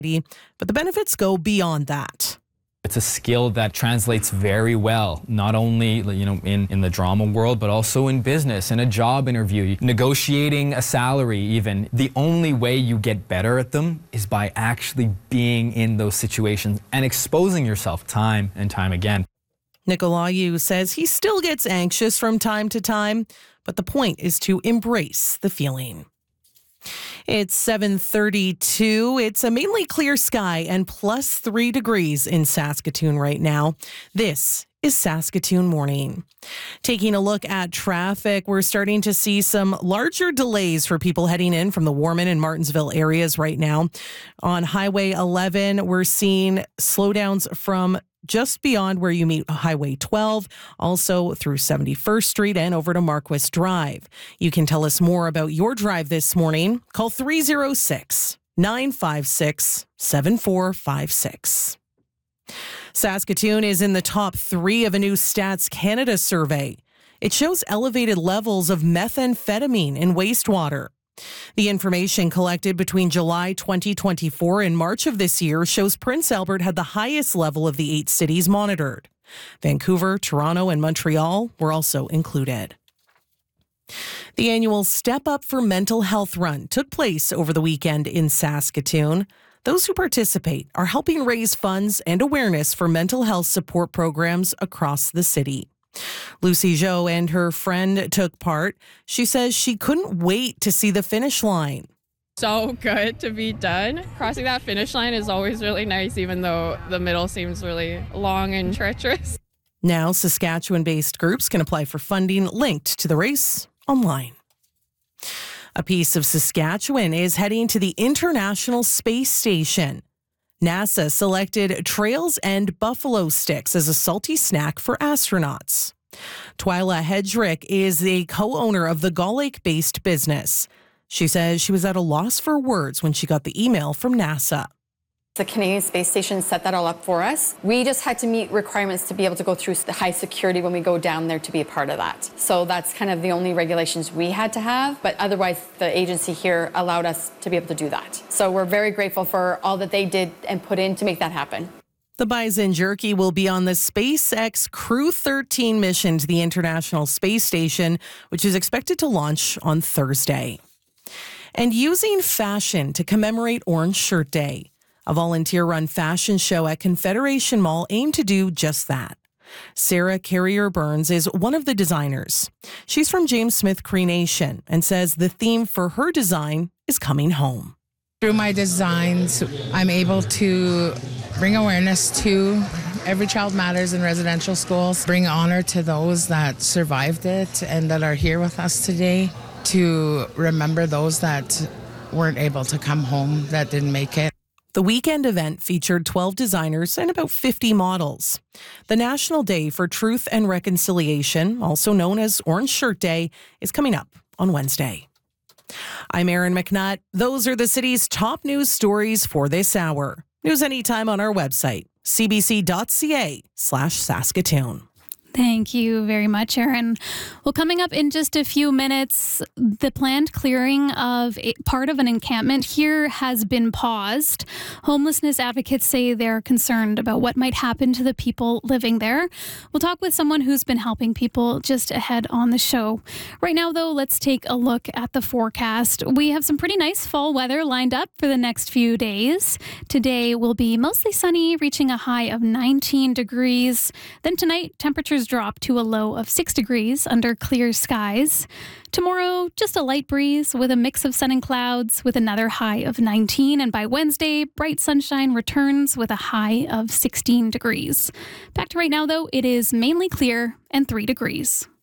but the benefits go beyond that. It's a skill that translates very well, not only in the drama world, but also in business, in a job interview, negotiating a salary even. The only way you get better at them is by actually being in those situations and exposing yourself time and time again. Nicolaou says he still gets anxious from time to time, but the point is to embrace the feeling. It's 7:32. It's a mainly clear sky and plus 3 degrees in Saskatoon right now. This is Saskatoon Morning. Taking a look at traffic, we're starting to see some larger delays for people heading in from the Warman and Martensville areas right now. On Highway 11, we're seeing slowdowns from just beyond where you meet Highway 12, also through 71st Street and over to Marquis Drive. You can tell us more about your drive this morning. Call 306-956-7456. Saskatoon is in the top 3 of a new Stats Canada survey. It shows elevated levels of methamphetamine in wastewater. The information collected between July 2024 and March of this year shows Prince Albert had the highest level of the 8 cities monitored. Vancouver, Toronto, and Montreal were also included. The annual Step Up for Mental Health Run took place over the weekend in Saskatoon. Those who participate are helping raise funds and awareness for mental health support programs across the city. Lucy Jo and her friend took part. She says she couldn't wait to see the finish line. So good to be done. Crossing that finish line is always really nice, even though the middle seems really long and treacherous. Now, Saskatchewan-based groups can apply for funding linked to the race online. A piece of Saskatchewan is heading to the International Space Station. NASA selected Trails and Buffalo Sticks as a salty snack for astronauts. Twyla Hedrick is the co-owner of the Gull Lake-based business. She says she was at a loss for words when she got the email from NASA. The Canadian Space Station set that all up for us. We just had to meet requirements to be able to go through the high security when we go down there to be a part of that. So that's kind of the only regulations we had to have, but otherwise the agency here allowed us to be able to do that. So we're very grateful for all that they did and put in to make that happen. The Bison Jerky will be on the SpaceX Crew 13 mission to the International Space Station, which is expected to launch on Thursday. And using fashion to commemorate Orange Shirt Day. A volunteer-run fashion show at Confederation Mall aimed to do just that. Sarah Carrier-Burns is one of the designers. She's from James Smith Cree Nation and says the theme for her design is coming home. Through my designs, I'm able to bring awareness to Every Child Matters in residential schools, bring honor to those that survived it and that are here with us today, to remember those that weren't able to come home, that didn't make it. The weekend event featured 12 designers and about 50 models. The National Day for Truth and Reconciliation, also known as Orange Shirt Day, is coming up on Wednesday. I'm Erin McNutt. Those are the city's top news stories for this hour. News anytime on our website, cbc.ca/Saskatoon. Thank you very much, Erin. Well, coming up in just a few minutes, the planned clearing of part of an encampment here has been paused. Homelessness advocates say they're concerned about what might happen to the people living there. We'll talk with someone who's been helping people just ahead on the show. Right now, though, let's take a look at the forecast. We have some pretty nice fall weather lined up for the next few days. Today will be mostly sunny, reaching a high of 19 degrees. Then tonight, temperatures drop to a low of 6 degrees under clear skies. Tomorrow, just a light breeze with a mix of sun and clouds with another high of 19. And by Wednesday, bright sunshine returns with a high of 16 degrees. Back to right now, though, it is mainly clear and 3 degrees.